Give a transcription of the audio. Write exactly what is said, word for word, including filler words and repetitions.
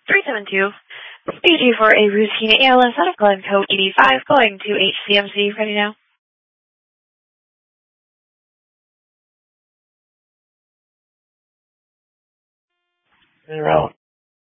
three seven two, speed you for a routine A L S out of Glen code eighty-five, going to H C M C. Ready now? En route.